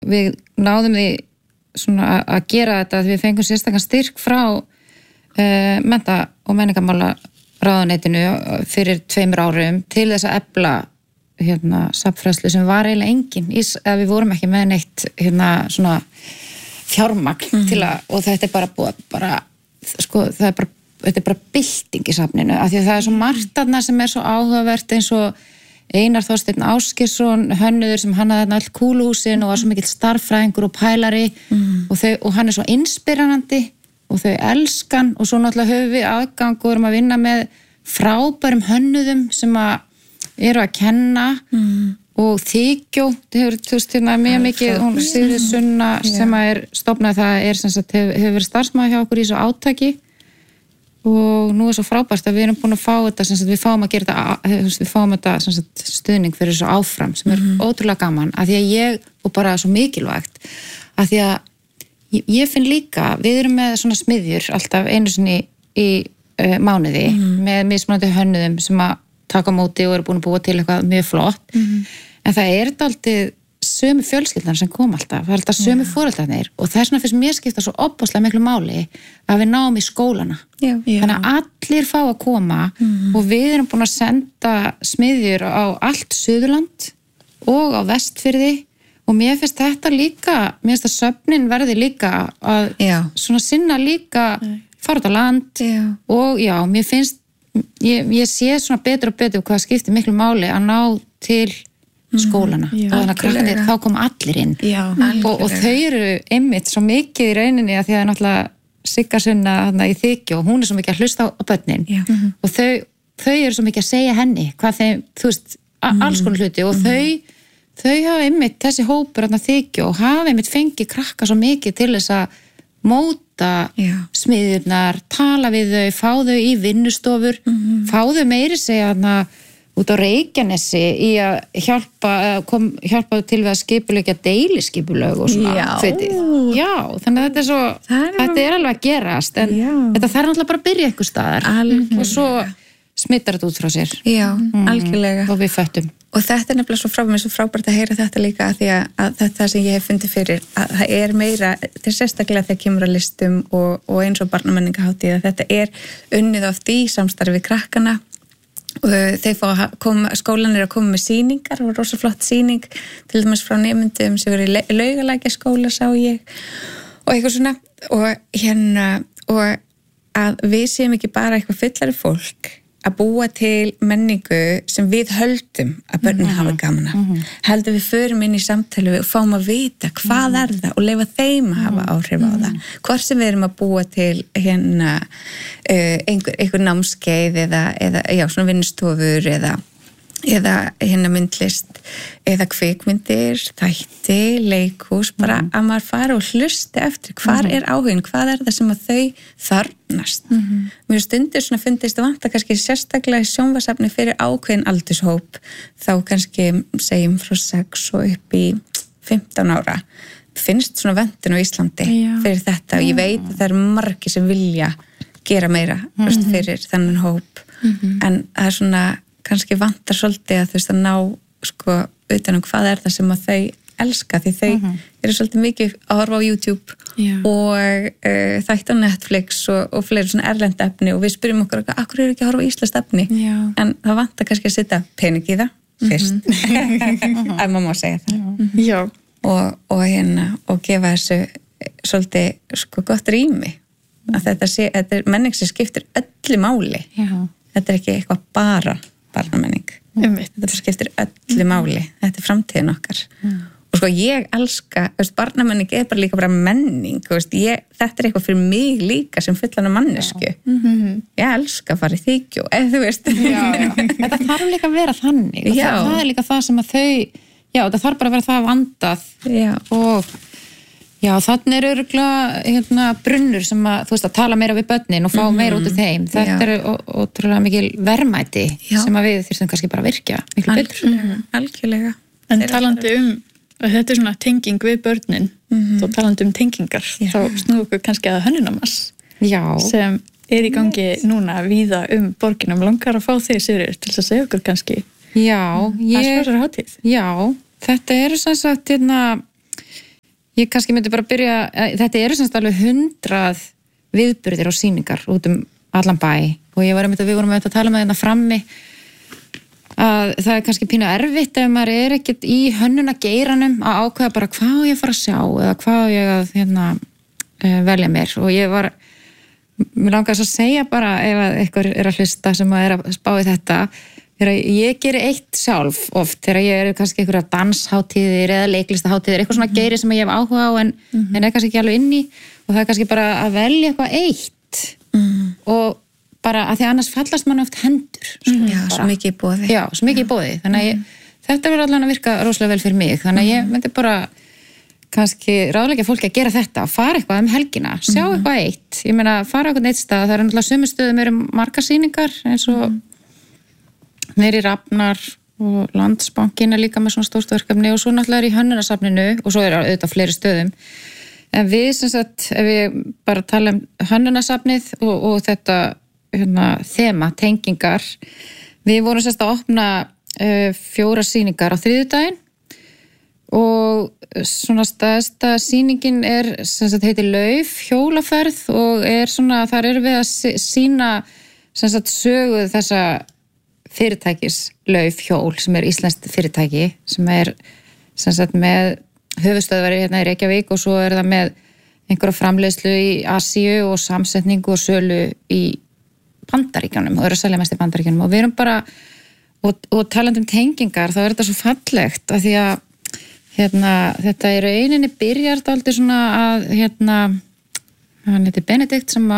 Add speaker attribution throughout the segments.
Speaker 1: við náðum því svona að gera þetta að við fengum sérstakann styrk frá mennta- og menningarmála ráðuneytinu fyrir 2 árum til þess að efla safnfræðslu sem var eiginlega engin að við vorum ekki með neitt svona fjármagn til að, og þetta bara sko, þetta er bara bylting í safninu, af því að það er svo margt þarna sem er svo áhugavert eins og Einar Þorsteinn Ásgeirsson hönnuður sem hannaði þarna öll kúluhúsin og var svo mikill starffræðingur og pælari og hann er svo inspirerandi og þau elskan og svo náttúrulega höfum við aðgang og erum að vinna með frábærum hönnuðum sem eru að kenna og Þykjó, það hefur mjög mikið, hún Sigríður Sunna sem er stofnað, það er sem sagt hefur verið starfsmaður hjá okkur í svo átaki og nú er svo frábært að við erum búin að fá þetta sem sagt, við fáum að gera þetta við fáum þetta sem sagt stuðning fyrir svo áfram sem er ótrúlega gaman, af því að og bara svo mikilvægt, af því að ég finn líka, við erum með svona smiðjur alltaf einu sinni í mánuði með mismunandi hönnuðum sem að taka á móti og eru búin að búa til eitthvað mjög flott en það er dálítið sömu fjölskyldan sem kom alltaf, það er alltaf sömu foreldrarnir og það er svona fyrst mér skipta svo opaslega miklu máli að við náum í skólana þannig að allir fá að koma og við erum búin að senda smiðjur á allt Suðurland og á Vestfirði og mér finnst þetta líka, mér finnst að söfnin verði líka að svona sinna líka fara út á land og mér finnst ég sé svona betur og betur hvað skiptir miklu máli að ná til skólana og þannig að krakkarnir þá koma allir inn og þau eru einmitt svo mikið í rauninni að því að náttúrulega Sigga Sunna í Þykjó og hún er svo mikið að hlusta á börnin og þau eru svo mikið að segja henni hvað þeim, þú veist, alls konar hluti og þau hafa einmitt þessi hópur Þykjó og hafa einmitt fengið krakka svo mikið til þess að móta smiðjurnar, tala við þau, fá þau í vinnustofur, fá þau meiri segja út á Reykjanesi í að hjálpa til við að skipuleggja deiliskipulög og svona þannig að þetta er svo þetta er alveg að gerast en þetta þarf náttúrulega bara að byrja einhver staðar og svo smittar þetta út frá sér
Speaker 2: algjörlega
Speaker 1: og við föttum
Speaker 2: og þetta er nefnilega svo frábært að heyra þetta líka að því að þetta sem ég hef fundið fyrir að það er meira, þetta er sérstaklega þegar kemur að listum og eins og barnamenningahátíð að þetta er unnið oft í samstarfi við krakkana og þeir fá að koma, skólan er að koma með sýningar og rosa flott sýning til dæmis frá nemyndum sem eru í Laugalækja skóla sá ég og eitthvað svona og að við séum ekki bara eitthvað fullari fólk að búa til menningu sem við höldum að börnin hafa gaman af heldur við förum inn í samtali og fáum að vita hvað er það og leyfa þeim að hafa áhrif á það hvort sem við erum að búa til einhver námskeið eða svona vinnustofur eða myndlist eða kvikmyndir, þætti, leikhús bara að maður fara og hlusta eftir hvar er áhugin, hvað er það sem að þau þarfnast mér stundir svona fundist að vanta kannski sérstaklega í sjónvarpsefni fyrir ákveðin aldurshóp þá kannski segjum frá 6 og upp í 15 ára finnst svona vöntun á Íslandi fyrir þetta og ég veit að það eru margir sem vilja gera meira fyrir þennan hóp en það er svona kannski vantar svolítið að þú veist að ná sko utanum hvað er það sem að þau elska því þau eru svolítið mikið að horfa á YouTube og þætt á Netflix og fleiri svona erlend efni og við spyrjum okkur akkur eru ekki að horfa á íslenskt efni en það vantar kannski að setja pening í það fyrst að maður má segja það og gefa þessu svolítið sko gott rými að þetta er menning sem skiptir öllu máli þetta er ekki eitthvað bara barnamenning. Þetta skiptir öllu máli. Þetta er framtíðin okkar. Og sko ég elska, barnamenning er bara líka bara menning, þetta er eitthvað fyrir mig líka sem fullana mannesku. Ég elska að fara í Þykjó, þú veist.
Speaker 1: Þetta þarf líka að vera þannig. Það er líka það sem að þau, þetta þarf bara að vera það vandað og þannig er örugglega brunnur sem að, þú veist, að tala meira við börnin og fá meira út úr þeim. Þetta er ótrúlega mikil verðmæti sem að við þurfum kannski bara að virkja miklu betur.
Speaker 2: Algjörlega.
Speaker 3: En talandi þetta er svona tenging við börnin, þá talandi tengingar, þá snúum við kannski að Hönnunarmars sem er í gangi núna víða borginum. Langar að fá þig, Sigríður, til að segja okkur kannski
Speaker 1: þessari hátíð. Þetta eru sem sagt Ég kannski myndi bara byrja, þetta eru semst alveg 100 viðburðir og sýningar út allan bæ og við vorum að tala með þetta frammi að það kannski pínu erfitt ef maður ekkert í hönnunageiranum að ákveða bara hvað ég fara að sjá eða hvað ég að velja mér og mér langar að segja bara ef eitthvað að hlusta sem að spá í þetta þegar ég geri eitt sjálf oft þegar ég kannski einhverja dansháttíðir eða leiklistaháttíðir, eitthvað svona geiri sem ég hef áhuga á en kannski ekki alveg inni og það kannski bara að velja eitthvað eitt og bara að því annars fallast mann oft hendur
Speaker 2: svo mikið í boði
Speaker 1: svo mikið í boði, þannig að þetta verður allan að virka rosalega vel fyrir mig, þannig að ég myndi bara kannski ráðleggja fólki að gera þetta að fara eitthvað helgina, sjá eitthvað eitt ég meina fara eitthvað eitt stað, það eru náttúrulega sömu stöðum eru margar sýningar eins og nýri Rafnar og Landsbankinn líka með svona stórt verkefni og svo náttúrulega í Hönnunasafninu og svo auðvitað fleiri stöðum en við sem sagt, ef við bara tala Hönnunasafnið og þetta þema, tengingar við vorum sem sagt að opna 4 sýningar á þriðjudaginn og svona stærsta sýningin sem sagt heitir Lauf hjólaferð og svona, þar erum við að sýna sem sagt sögu þessa fyrirtækis Lauf hjól sem íslenskt fyrirtæki sem sem sagt með höfuðstöðvari í Reykjavík og svo það með einhverja framleiðslu í Asíu og samsetningu og sölu í Bandaríkjunum og að selja mest í Bandaríkjunum og við erum bara og talandi tengingar þá þetta svo fallegt að því að þetta í rauninni byrjar dálítið svona að hann heitir Benedikt sem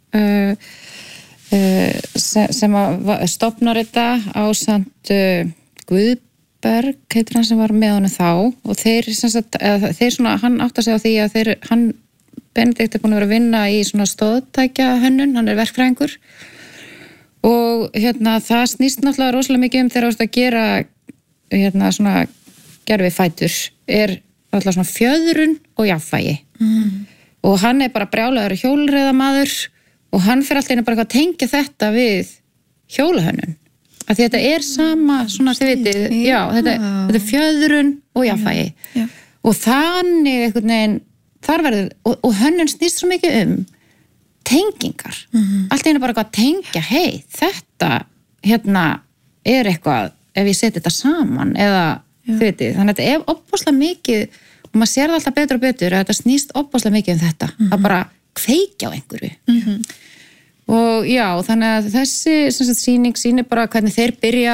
Speaker 1: að stofnar þetta ásamt Guðberg heitir hann sem var með honum þá og þeir svona, hann átti að segja á því að Benedikt búin að vera að vinna í svona stóðtækja hönnun, hann verkfræðingur og það snýst náttúrulega rosalega mikið þegar að gera svona gerfi fætur náttúrulega svona fjöðrun og jafnvægi og hann bara brjálaður hjólreiðamaður og hann fyrir alltaf bara að tengja þetta við hjólahönnun að þetta sama svona þið vitið, þetta fjöðrun og jafnvægi og þannig einhvern veginn þar verður, og hönnun snýst svo mikið tengingar allt bara að tengja, hei þetta eitthvað ef ég seti þetta saman eða þið vitið, þannig að þetta opbáslega mikið og maður sér það alltaf betur og betur að þetta snýst opbáslega mikið þetta að bara kveikja á einhverju og þannig að þessi sýning sýnir bara hvernig þeir byrja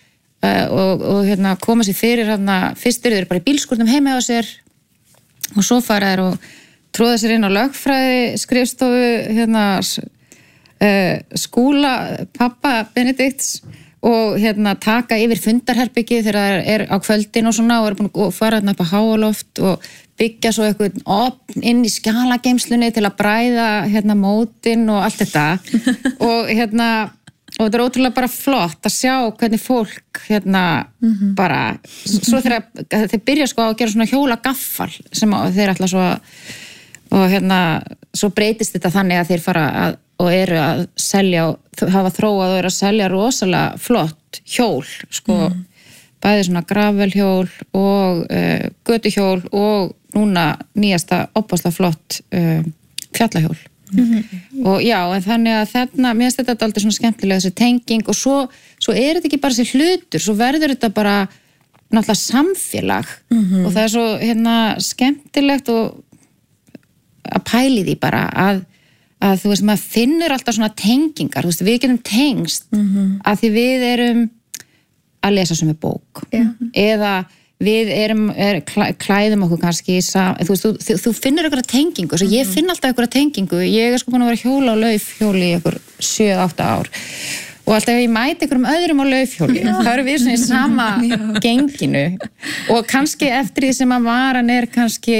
Speaker 1: og koma sér fyrir fyrst eru þeir bara í bílskúrnum heima á sér og svo fara þeir og tróða sér inn á lögfræði skrifstofu Skúla pappa Benedikts og taka yfir fundarherbyggi þegar það á kvöldin og svona og búin að fara upp á háaloft og byggja svo eitthvað opn inn í skjalageymslunni til að bræða mótin og allt þetta og og þetta ótrúlega bara flott að sjá hvernig fólk bara svo þegar þeir byrja sko að gera svona hjólagaffal sem þeir ætla svo og svo breytist þetta þannig að þeir fara og eru að selja og hafa þróað og eru að selja rosalega flott hjól sko bæði svona gravelhjól og götuhjól og núna nýjasta opaslega flott fjallahjól og en þannig að mér finnst þetta aldrei svona skemmtilega þessi tenging og svo þetta ekki bara þessi hlutur, svo verður þetta bara náttúrulega samfélag og það svo skemmtilegt og að pæli því bara að þú veist, maður finnur alltaf svona tengingar, þú veist, við getum tengst að því við erum að lesa sem bók eða við klæðum okkur kannski þú veist, þú finnur einhverja tengingu svo ég finn alltaf einhverja tengingu ég sko búin að vera hjóla á laufhjóli í einhver 7-8 ár og alltaf ef ég mæti einhverjum öðrum á laufhjóli þá eru við svona í sama genginu og kannski eftir því sem að varan kannski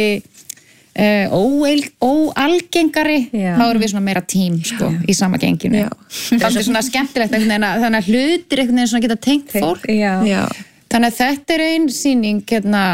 Speaker 1: óalgengari þá erum við svona meira tím sko, í sama genginu það er svona skemmtilegt þannig að hlutir svona geta tengt fólk þannig að þetta ein sýning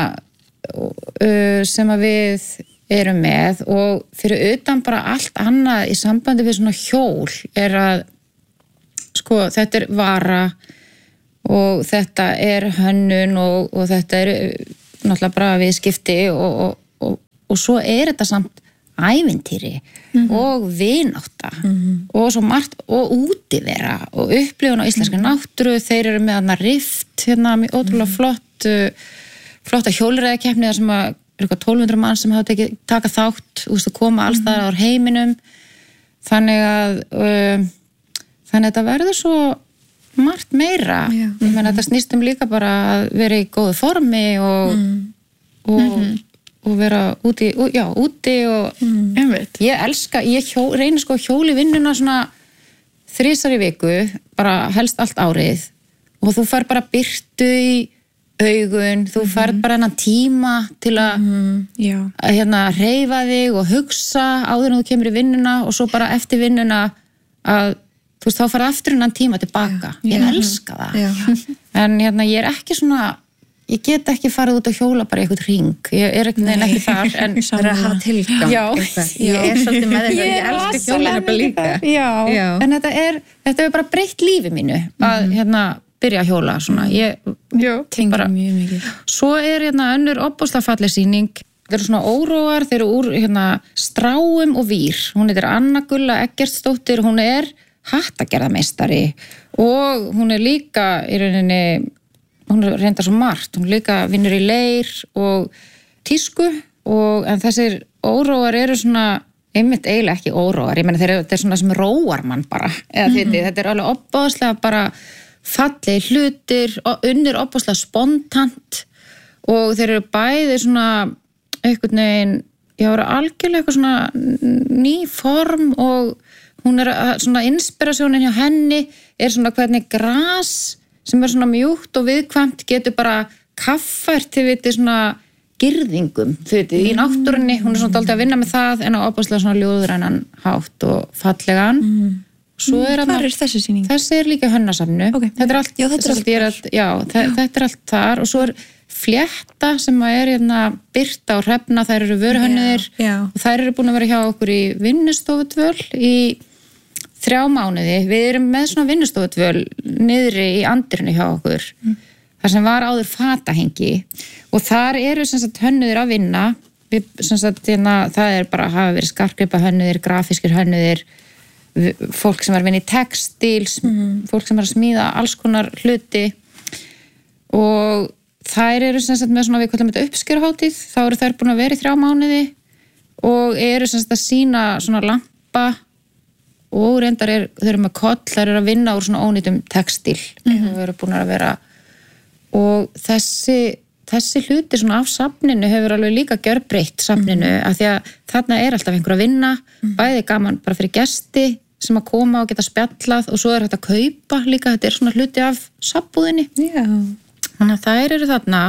Speaker 1: sem að við erum með og fyrir utan bara allt annað í sambandi við svona hjól að sko þetta vara og þetta hönnun og þetta náttúrulega bara viðskipti og svo þetta samt ævintýri og vinátta og svo margt og útivera og upplifun á íslenskri náttúru, þeir eru með hana Rift hérna, ótrúlega flotta hjólreiðakeppni sem að eitthvað 1200 mann sem hafa taka þátt og koma alls þar á heiminum þannig að þetta verður svo margt meira ég meina þetta snýst líka bara að vera í góðu formi og vera úti og ég elska, ég reyni sko að hjóli vinnuna svona 3 í viku, bara helst allt árið og þú fær bara birtu í augun, þú fær bara hennan tíma til að hérna hreyfa þig og hugsa áður en þú kemur í vinnuna og svo bara eftir vinnuna að þú veist, þá fara aftur hennan tíma tilbaka ég elska það en hérna ég ekki svona ég get ekki farið út að hjóla bara í eitthvað hring ég ekki þar en
Speaker 2: það að hafa tilgang ég svolítið með þetta, ég elska hjólina bara líka
Speaker 1: en þetta er bara breytt lífi mínu að hérna byrja að hjóla svona
Speaker 2: tengi bara mjög mikið
Speaker 1: svo hérna önnur ofboðslega falleg sýning þeir eru svona óróar, þeir eru úr hérna Stráum og Vír hún heitir Anna Gulla Eggertsdóttir hún hattagerðarmeistari og hún líka í rauninni hún reyndar svo margt, hún líka vinnur í leir og tísku en þessir óróar eru svona einmitt eiginlega ekki óróar, ég meina þetta er svona sem róar mann bara, þetta er alveg ofboðslega bara fallegi hlutir og unnir ofboðslega spontant og þeir eru bæði svona einhvern veginn, já, eru algjörlega eitthvað svona ný form og hún svona inspirasjónin hjá henni er svona hvernig gras sem er svona mjúkt og viðkvæmt getur bara kaffært til viti svona girðingum, þau viti, í náttúrunni hún er svona dálítið að vinna með það en á opaslega svona ljóðrænan hátt og fallegan svo
Speaker 2: Hvar er þessi sýning?
Speaker 1: Þessi er líka Hönnasafnu þetta er allt þar og svo er Flétta sem er hérna Birta og Hrefna, þær eru vöruhönnuðir og þær eru búin að vera hjá okkur í vinnustofudvöl í 3 mánuði, við erum með svona vinnustofudvöl niðri í andrinu hjá okkur þar sem var áður fatahengi og þar eru sem sagt hönnuðir að vinna sem sagt það er bara að hafa verið skartgripa hönnuðir, grafískir hönnuðir fólk sem er að vinna í textíl fólk sem er að smíða alls konar hluti og þær eru sem sagt með svona við kallum þetta uppskeruhátíð, þá eru þær búin að vera í 3 mánuði og eru sem sagt að sýna svona lampa og reyndar þau eru með koll, þær eru að vinna úr svona ónýtum textíl þau eru búin að vera og þessi hluti svona af safninu hefur alveg líka gjörbreytt safninu af því að þarna er alltaf einhver að vinna bæði gaman bara fyrir gesti sem að koma og geta spjallað og svo er þetta að kaupa líka, þetta er svona hluti af safnbúðinni þannig að þær eru þarna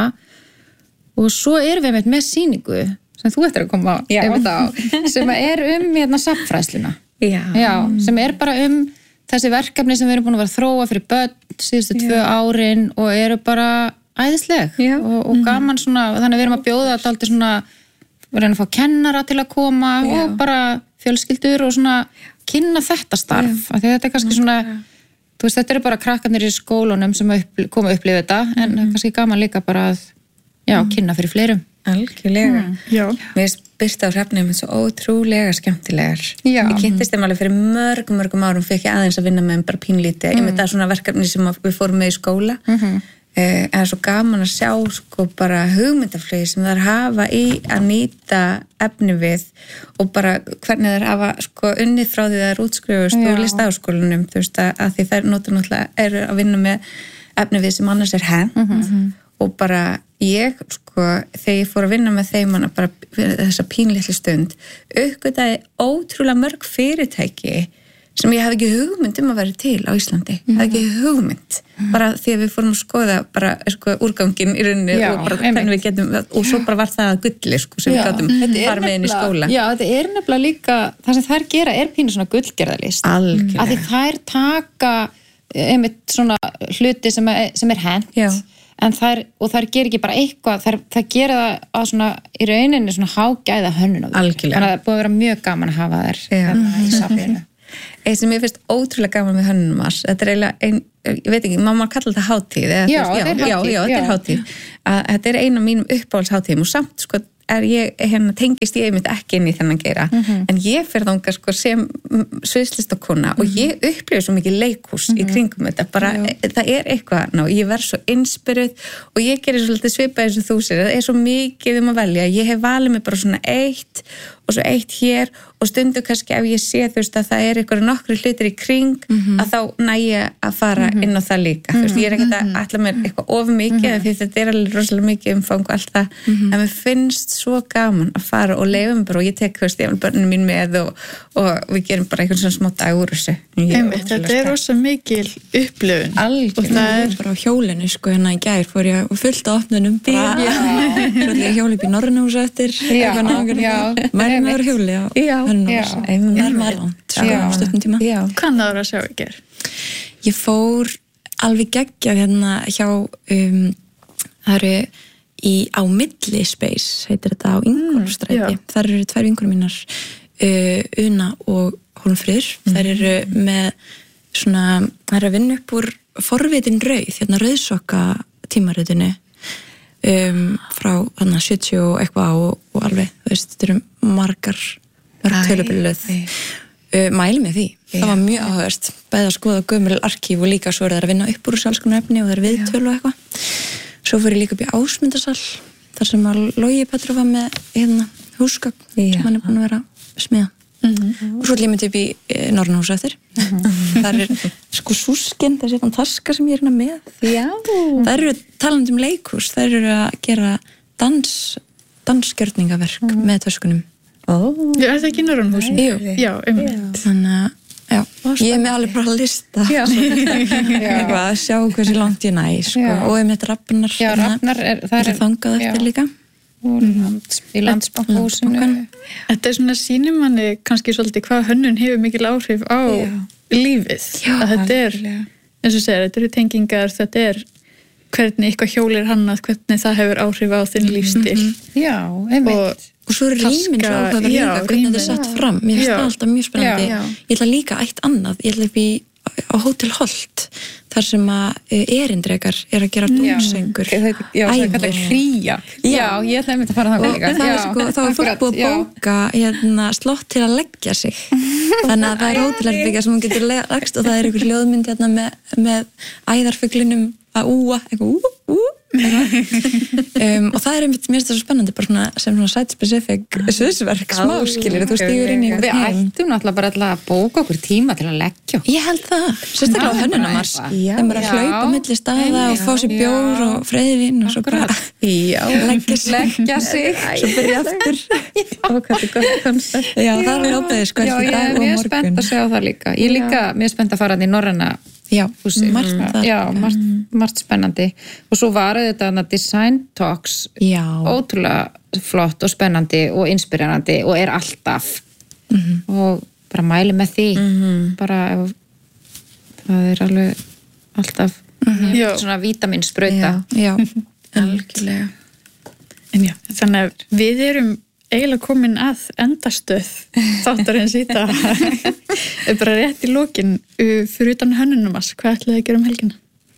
Speaker 1: og svo erum við með sýningu sem þú ættir að koma á sem er hérna safnfræðsluna sem er bara þessi verkefni sem við erum búin að vera að þróa fyrir börn síðustu 2 árin og eru bara æðisleg og gaman svona, þannig að við erum að bjóða dálítið svona, við erum að fá kennara til að koma og bara fjölskyldur og svona kynna þetta starf af því þetta er kannski svona þú veist, þetta eru bara krakkarnir í skólunum sem koma að upplifa þetta en kannski gaman líka bara að kynna fyrir fleirum
Speaker 2: Algjörlega. Mér finnst Birta og Hrefna með svo ótrúlega skemmtilegar. Ég kynntist þeim alveg fyrir mörgum árum, fyrir ekki aðeins að vinna með þeim bara pínlítið. Ég með það svona verkefni sem við fórum með í skóla. En það er svo gaman að sjá sko bara hugmyndaflögi sem þær hafa í að nýta efni við og bara hvernig þær hafa sko unnið frá því þær útskrifust úr Listaháskólanum, þú veist að því þær náttúrulega eru að vinna með efni við sem annars er hent og bara ég sko þegar ég fór að vinna með þeim bara þessa pínlitlu stund uppgötaði ótrúlega mörg fyrirtæki sem ég hafði ekki hugmynd að vera til á Íslandi hafði ekki hugmynd bara því að við fórum að skoða bara sko úrgangin í rauninni og bara hvernig við getum og svo bara var það að gulli sko sem við gátum fara með inn í skóla
Speaker 1: þetta er nefnilega líka það sem þær gera er pínu svona gullgerðarlist
Speaker 2: algjörlega
Speaker 1: að því þær taka einmitt svona hluti sem er hent en þær ger ekki bara eitthvað þær gera það á svona í rauninni svona hágæða hönnun
Speaker 2: algjörlega
Speaker 1: þannig að það búið að vera mjög gaman að hafa þær í safninu
Speaker 2: Eitt sem ég finnst ótrúlega gaman með hönnunum þetta er eiginlega ég veit ekki, má maður kalla þetta hátíð
Speaker 1: þetta er hátíð
Speaker 2: þetta er hátíð að þetta er eina af mínum uppáhaldshátíðum og samt sko ég tengist ég einmitt ekki inn í þennan geira en ég fer þangað sko sem sviðslistakona og ég upplifi svo mikið leikhús í kringum þetta, bara það eitthvað, ég verð svo inspiruð og ég gerir svolítið svipað eins og þú sér, það svo mikið að velja, ég hef valið mig bara svona eitt og svo eitt hér og stundu kannski ef ég sé þú veist að það eitthvað nokkru hlutir í kring að þá næ ég að fara inn á það líka, þú veist, ég ekkert að ætla mér eitthvað of mikið, því þetta alveg rosalega mikið umfang og allt það, en mér finnst svo gaman að fara og leifa mig bara og ég tek, þú veist, ég vil börnum mín með og við gerum bara eitthvað svona smá dag úr þessu.
Speaker 3: Þetta rosalega mikil upplifun
Speaker 2: og
Speaker 4: það bara á hjólinu, sko, hérna í gær fór ég og fullt á opnunum bara, svo ég hjóli upp í Norrannahúsi eftir maður hjóli á Norrannahúsi stuttum tíma.
Speaker 3: Hvað það að sjá í ger?
Speaker 4: Ég fór alveg geggjað hérna hjá það eru á Milli Space heitir þetta á Ingólfsstræti, þar eru 2 vinkonur mínar Una og Hólmfríður, þær eru með svona, þær eru að vinna upp úr forvitin rauð, hérna rauðsokka tímaritinu frá hana 70 og eitthvað og alveg, þú veist, þetta eru margar tölubilluð mæli með því, það var mjög áhugavert bæði að skoða gömul arkíf og líka svo þær að vinna upp úr sjálfskonar efni og þær viðtöl og eitthvað, svo fór ég líka upp í Ásmundarsal, þar sem að Logi Petru var með hérna húsgagn sem hann búin að vera smiða og svo límið upp í Norrannahúsi eftir þar sko súskinn, þessi fantaska sem ég hérna með það eru talandi leikhús, það eru að gera dansgjörningaverk með töskunum.
Speaker 3: Já, það ekki í Norrannahúsinu? Já,
Speaker 4: þannig að ég með alveg bara að lista eitthvað að sjá hversu langt ég næ sko. Og með Rafnar það er þangað eftir líka
Speaker 1: í Landsbankahúsinu.
Speaker 3: Þetta svona sýnir manni kannski svolítið hvað hönnun hefur mikil áhrif á lífið, að þetta eins og segir, þetta eru tengingar, þetta hvernig eitthvað hjólir hannað, hvernig það hefur áhrif á þinn lífstíl.
Speaker 1: Já, einmitt.
Speaker 4: Og svo eru rýmin svo áhugaverð líka, hvernig þetta er sett fram. Mér finnst það alltaf mjög spennandi. Ég ætla líka eitt annað, ég ætla upp á Hótel Holt, þar sem að erindrekar að gera dúnsöngur.
Speaker 1: Já, það er kallað kría. Já, ég ætla einmitt að fara það líka.
Speaker 4: Það var fólk búið að bóka slott til að leggja sig. Þannig að það hótelherbyggja sem hún getur lagst og það einhver hljóðmynd með æðarfuglinum að úa, eitthvað og það einmitt, mér finnst það svo spennandi bara svona, sem svona site-specific sviðsverk, smáskilir, þú stígur inn í
Speaker 1: við ættum náttúrulega bara að bóka okkur tíma til að leggja.
Speaker 4: Ég held það, sérstaklega á Hönnunarmars þeim bara að hlaupa milli staða og fá sér bjór og freyðvin og svo bara leggja sig svo byrja aftur
Speaker 2: og hvað er gott koncept.
Speaker 4: Já, það er lópaðið sko eftir dag og morgun.
Speaker 1: Ég er spennt að sjá það líka. Ég er líka mjög spennt að fara í Norræna húsi. Margt spennandi. Og svo var þetta Design Talks ótrúlega flott og spennandi og inspirerandi og er alltaf og bara mæli með því bara það er alveg alltaf svona vítaminsprauta.
Speaker 2: Já, algjörlega.
Speaker 3: Þannig að við erum eiginlega komin að endastöð þáttarins í dag bara rétt í lokin fyrir utan Hönnunarmars, hvað ætlaði að gera helgina?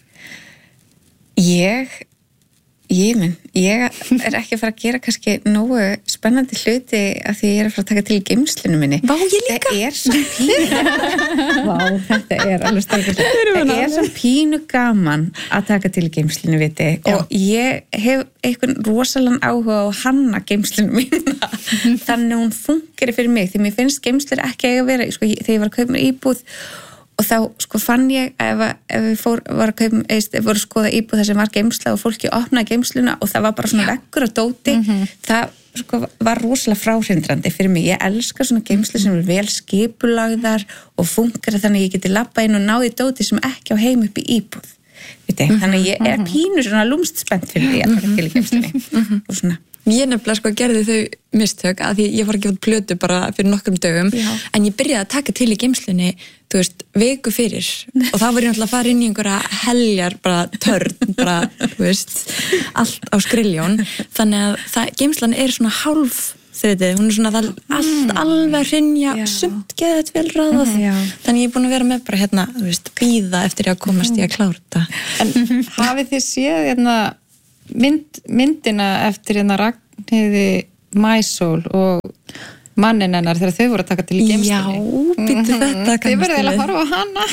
Speaker 2: Ég er ekki að fara að gera kannski nógu spennandi hluti af því ég er að fara að taka til í geymslunum minni.
Speaker 4: Vá, ég líka!
Speaker 2: Það er svo pínu þetta er alveg stærkilegt. Það er svo pínu gaman að taka til í geymslunum, viti. Og ég hef eitthvað rosalega áhuga á að hanna geymslunum mína. Þannig hún fungeri fyrir mig, því mér finnst geymslur ekki að vera, sko, þegar ég var að kaupa mér íbúð og þá sko fann ég ef við var að skoða íbúð þar sem var geymsla og fólki opnaði geymsluna og það var bara svona veggur á dóti, það sko var rosalega fráhrindrandi fyrir mig. Ég elska svona geymslu sem er vel skipulagðar og funkar þannig að ég geti labbað inn og náði dóti sem ekki á heim upp í íbúð. Þannig að ég er pínu svona lúmst spennt fyrir því að taka til í geymslunni og svona.
Speaker 4: Ég nefnilega sko gerði þau mistök að því ég var að gefa plötu bara fyrir nokkrum dögum en ég byrjaði að taka til í geymslunni þú veist, viku fyrir og þá var ég náttúrulega að fara inn í einhverja heljar bara törn, bara, þú veist allt á skriljón þannig að geymslan er svona hálf þriðið, hún er svona allt alveg hrynja, sumt geðið vel ráðað þannig ég er búin að vera með bara hérna, þú veist, bíða eftir að komast í að klára þetta.
Speaker 1: En hafið þið séð myndina eftir Ragnheiði Maísól og mannin hennar þegar þau voru að taka til í geimslunni.
Speaker 4: Já, býttu þetta
Speaker 1: Þið verðið eiginlega að horfa á hana.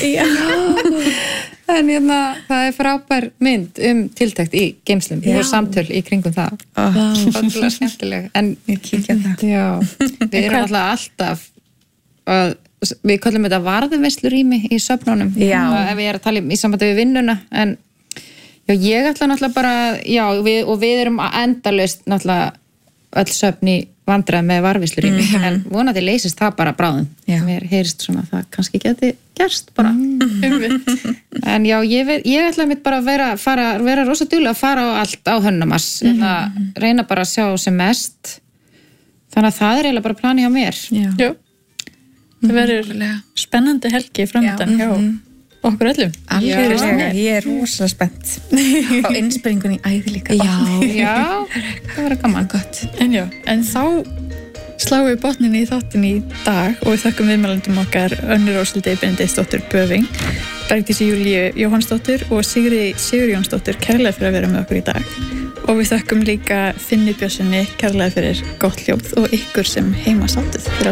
Speaker 1: En það frábær mynd tiltekt í geimslum og samtöl í kringum það. Það skemmtileg. En
Speaker 2: ég kíkja það.
Speaker 1: Já, við erum alltaf við kallum þetta varðveisslurými í söfnunum. Ef ég að tala í sambandi við vinnuna, en já, ég ætla náttúrulega bara, við erum endalaust náttúrulega öll söfn í vandræð með varðveisslurými, en vonandi leysist það bara bráðum. Mér heyrist svona að það kannski geti gerst bara. En já, ég ætla mitt bara að vera rosa duglega að fara á allt á Hönnunarmars, reyna bara að sjá sem mest. Þannig að það eiginlega bara plani hjá mér.
Speaker 3: Já. Það verður spennandi helgi framöndan hjá okkur öllum.
Speaker 2: Algjörlega, ég rosalega spennt á innspyrningunni í æði líka.
Speaker 1: Já, það verður gaman.
Speaker 2: Gott.
Speaker 3: En þá sláum við botnin í þáttin í dag og við þökkum viðmælandum okkar Önnu Róshildi Benediktsdóttur Böving, Bergdísi Júlíu Jóhannsdóttur og Sigríði Sigurjónsdóttur kærlega fyrir að vera með okkur í dag. Og við þökkum líka Finni Björnssoni kærlega fyrir gott hljóð og ykkur sem heima sátuð.